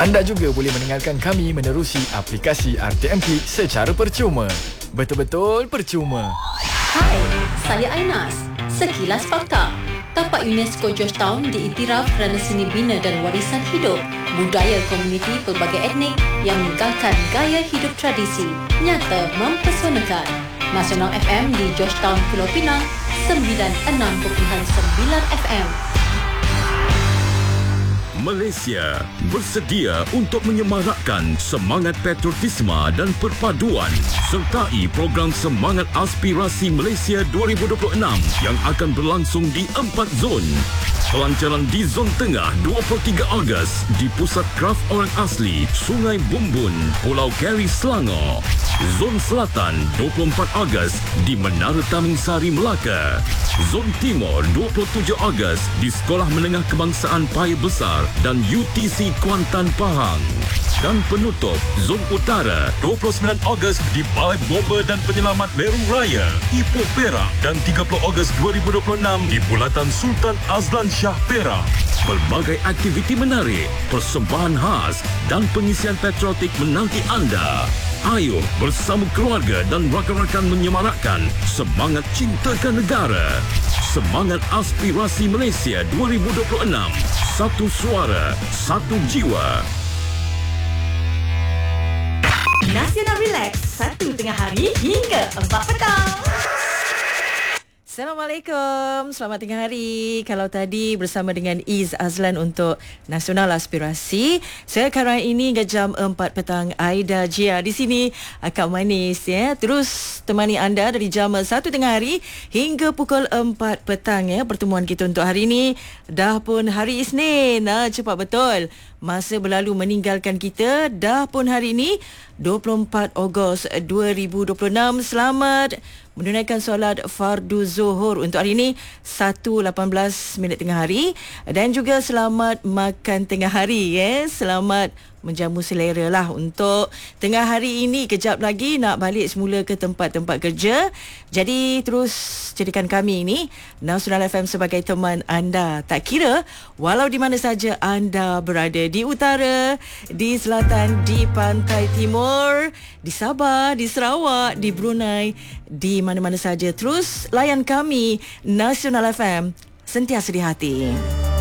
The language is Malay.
Anda juga boleh mendengarkan kami menerusi aplikasi RTMK secara percuma. Betul-betul percuma. Hai, saya Ainas. Sekilas fakta. Tapak UNESCO Georgetown diiktiraf kerana seni bina dan warisan hidup, budaya komuniti pelbagai etnik yang meninggalkan gaya hidup tradisi, nyata mempesonakan. Nasional FM di Georgetown, Pulau Pinang, 96.9 FM. Malaysia bersedia untuk menyemarakkan semangat patriotisme dan perpaduan sertai program Semangat Aspirasi Malaysia 2026 yang akan berlangsung di 4 zon. Pelancaran di Zon Tengah 23 Ogos di Pusat Kraf Orang Asli, Sungai Bumbun, Pulau Keri, Selangor. Zon Selatan 24 Ogos di Menara Taming Sari, Melaka. Zon Timur 27 Ogos di Sekolah Menengah Kebangsaan Paya Besar dan UTC Kuantan, Pahang. Dan penutup Zon Utara 29 Ogos di Balai Bomba dan Penyelamat Meru Raya, Ipoh, Perak, dan 30 Ogos 2026 di Bulatan Sultan Azlan Shah, Perak. Pelbagai aktiviti menarik, persembahan khas dan pengisian patriotik menanti anda. Ayo bersama keluarga dan rakan-rakan menyemarakkan semangat cintakan negara. Semangat Aspirasi Malaysia 2026. Satu suara, satu jiwa. Nasional Relax, 1 tengah hari hingga 4 petang. Assalamualaikum, selamat tengah hari. Kalau tadi bersama dengan Iz Azlan untuk Nasional Aspirasi, sekarang ini hingga jam 4 petang Aida Jia di sini akan manis ya. Terus temani anda dari jam 1 tengah hari hingga pukul 4 petang ya. Pertemuan kita untuk hari ini dah pun hari Isnin. Cepat betul. Masa berlalu meninggalkan kita. Dah pun hari ini 24 Ogos 2026. Selamat menunaikan solat fardu zuhur untuk hari ini 1.18 minit tengah hari, dan juga selamat makan tengah hari ya. Selamat menjamu selera lah untuk tengah hari ini. Kejap lagi nak balik semula ke tempat-tempat kerja. Jadi terus jadikan kami ini Nasional FM sebagai teman anda. Tak kira walau di mana saja anda berada, di utara, di selatan, di pantai timur, di Sabah, di Sarawak, di Brunei, di mana-mana saja. Terus layan kami Nasional FM, sentiasa di hati.